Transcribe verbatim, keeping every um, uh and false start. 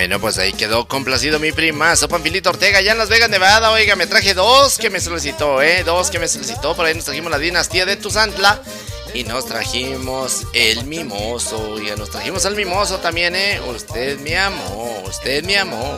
Bueno, pues ahí quedó complacido mi primazo Panfilito Ortega, allá en Las Vegas, Nevada. Oiga, me traje dos que me solicitó, ¿eh? Dos que me solicitó. Por ahí nos trajimos la dinastía de Tuzantla. Y nos trajimos el mimoso. Oiga, nos trajimos al mimoso también, ¿eh? Usted me amó, usted me amó.